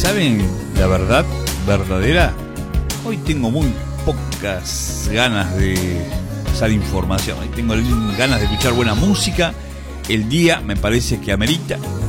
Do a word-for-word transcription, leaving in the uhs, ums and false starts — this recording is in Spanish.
¿Saben la verdad verdadera? Hoy tengo muy pocas ganas de pasar información. Hoy tengo ganas de escuchar buena música. El día me parece que amerita